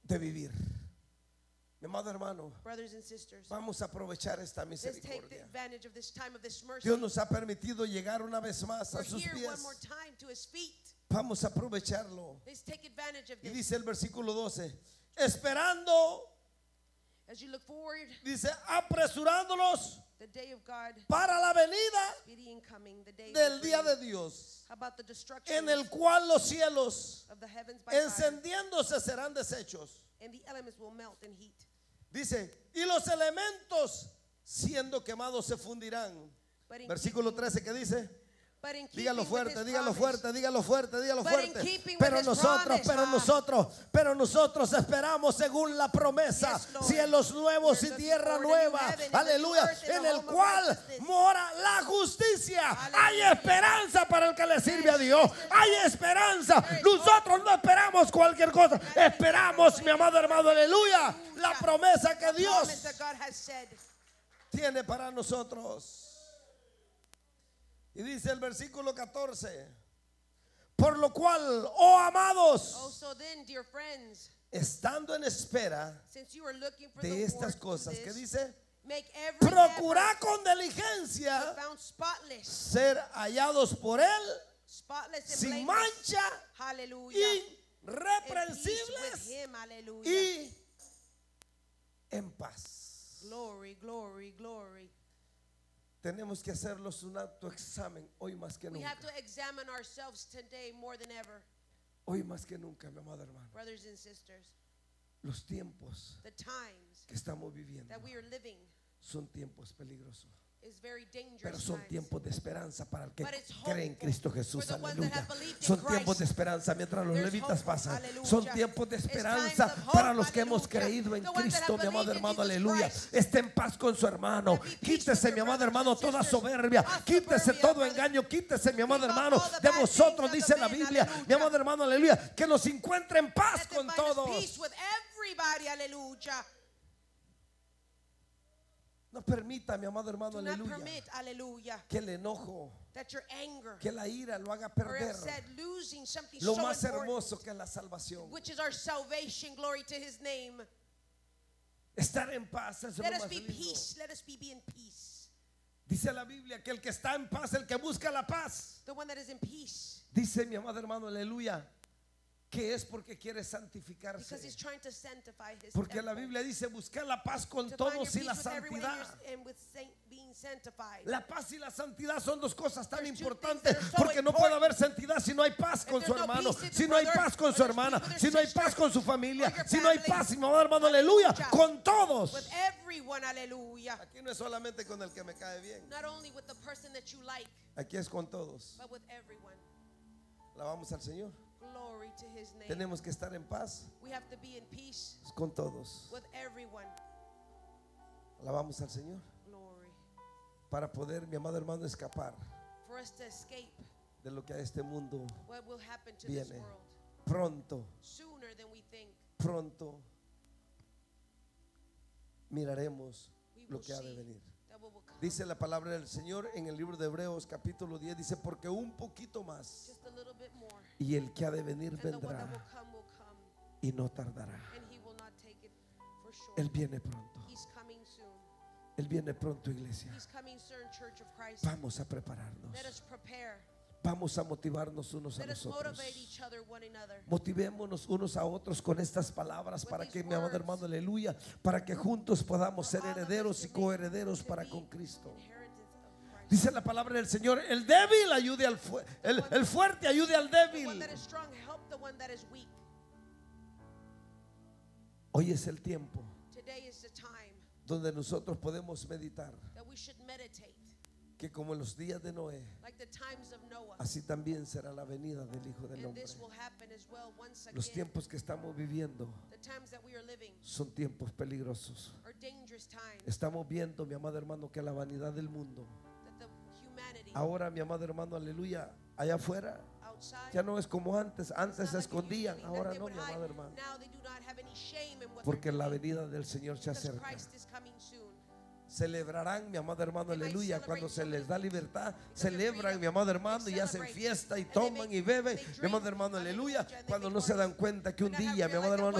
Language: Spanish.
de vivir. Mi amado hermano, Brothers and sisters, vamos a aprovechar esta let's take misericordia. advantage of this time of this mercy. Dios nos ha permitido llegar una vez más We're a sus here one pies. more time to his feet. Vamos a aprovecharlo. Let's take advantage of Y this. dice el versículo 12, esperando, As you look forward, dice, apresurándolos the day of God, para la venida speedy incoming, the day del will día bring. de Dios, How about the destruction en el cual los cielos of the heavens by fire, encendiéndose serán deshechos. and the elements will melt in heat. Dice, y los elementos siendo quemados se fundirán. But in Versículo keeping- 13 que dice, but in dígalo keeping with fuerte, his dígalo promise, fuerte, dígalo fuerte, dígalo But in fuerte. keeping with Pero his nosotros, promise, pero nosotros esperamos según la promesa, Yes, Lord. cielos nuevos y We're looking tierra forward to nueva, new heaven and the aleluya, new earth and en the el home of cual righteousness. mora la justicia. Hay Aleluya. esperanza para el que le sirve a Dios. Yes, Hay esperanza. There is Nosotros no esperamos cualquier cosa. Esperamos, mi amado hermano, aleluya, la promesa que promise Dios that God has said. tiene para nosotros. Y dice el versículo 14, por lo cual, oh amados, Oh, so then, dear friends, estando en espera since you are looking for de the estas Lord cosas, to que this, dice, make every procurá effort con to diligencia be found spotless, ser hallados por él spotless and sin blameless. mancha, Hallelujah. In peace with irreprensibles him. Hallelujah. y en paz. Glory, glory, glory. Tenemos que hacerlos un autoexamen hoy más que We nunca. have to examine ourselves today more than ever, Hoy más que nunca, mi amado hermano. brothers and sisters. Los tiempos The times que estamos viviendo that we are living son tiempos peligrosos, is very dangerous pero son times. tiempos de esperanza para el que But it's cree en hopeful Cristo Jesús. for the ones that Aleluya. have believed in Son Christ. tiempos de esperanza mientras los There's levitas hope. pasan. Hallelujah. Son tiempos de It's esperanza times of hope. para los que hemos Hallelujah. creído en The ones that Cristo, have mi amado believed in hermano. Jesus Aleluya. Christ. Esté en paz con su hermano. And be peace with Quítese, your mi amado brothers hermano, and toda sisters. soberbia. All Quítese soberbia, todo brothers. engaño. Quítese, mi amado Take off hermano, all the de bad things vosotros, of the dice la man. Biblia. Hallelujah. Mi amado hermano, aleluya. Que nos encuentre en paz Let them con find us todos. peace with everybody. Hallelujah. No permita, mi amado hermano, Do not aleluya, permit, hallelujah, que el enojo, that your anger que la ira lo haga or perder upset losing something lo so más important, hermoso que es la salvación. which is our salvation. Glory to his name. Estar en paz es lo Let us más be lindo. peace. Let us be in peace. Dice la Biblia que el que está en paz, el que busca la paz, The one that is in peace. dice mi amado hermano, aleluya, que es porque quiere Because he's santificarse. trying to sanctify his Porque la temple. Biblia dice buscar la paz con To find your todos y peace la with everyone santidad. and with being sanctified. La paz y la santidad son dos cosas tan There's two importantes, things that are so porque no puede important. haber santidad si no hay paz con If su there's no hermano, peace in si the no hay brother, paz con or su there's hermana, peace with si their no hay sister, paz con su familia, or your si no hay family. paz, mi amado hermano, aleluya, Hallelujah. con todos. With everyone, hallelujah. Aquí no es solamente con el que me cae bien, Not only with the person that you like, aquí es con todos. but with everyone. Alabamos al Señor. Glory to his name. Tenemos que estar en paz We have to be in peace con todos. with everyone. Alabamos al Señor Glory. para poder, mi amado hermano, escapar For us to escape de lo que a este mundo what will happen to this viene. world Pronto, sooner than we think. pronto miraremos We lo will que ha de see venir. that what will come. Dice la palabra del Señor en el libro de Hebreos capítulo 10, dice, porque un poquito más Just a little bit more. y el que ha de venir And the one vendrá that will come y no tardará. and he will not take it for sure. Él viene pronto. He's coming soon. Él viene pronto, iglesia. He's coming soon, Church of Christ. Vamos a prepararnos. Let us prepare. Vamos a motivarnos unos a Let us nosotros. motivate each other, one another. Motivémonos unos a otros con estas palabras para que, mi amado hermano, aleluya, para que juntos podamos ser herederos y coherederos para con Cristo. Inheritance of Christ. Dice la palabra del Señor, el débil ayude al el fuerte ayude al The one débil. that is strong, help the one that is weak. Hoy es el tiempo Today is the time donde nosotros podemos meditar that we should meditate. que como en los días de Noé, Like the times of Noah. así también será la venida del Hijo del And Hombre. this will happen as well once again. Los tiempos que estamos viviendo The times that we are living son tiempos peligrosos. are dangerous times. Estamos viendo, mi amado hermano, que la vanidad del mundo, That the humanity ahora, mi amado hermano, aleluya, allá afuera, outside ya no es como antes. it's Antes not se like it used to escondían, be, that ahora they no, would mi hide. amado hermano. Now they do not have any shame in what Porque they're la doing. venida del Señor se Because acerca. Christ is coming soon. Celebrarán, mi amado hermano, They might aleluya, celebrate cuando se so les da many things. libertad, Because they're celebran, freedom. mi amado hermano, They y hacen celebrate. fiesta y And they toman make- y beben, they mi amado drink. hermano, aleluya, Hallelujah. And they cuando make no se dan parties. cuenta que un When they have día, mi amado realized that hermano,